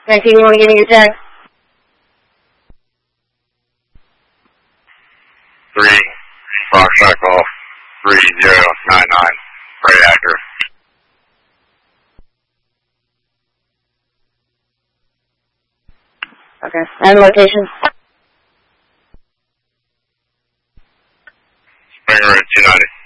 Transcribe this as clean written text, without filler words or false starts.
19, you want to give me your tag? 3, Foxtrot Golf, 3099, very accurate. Okay, and location? Springer at 290.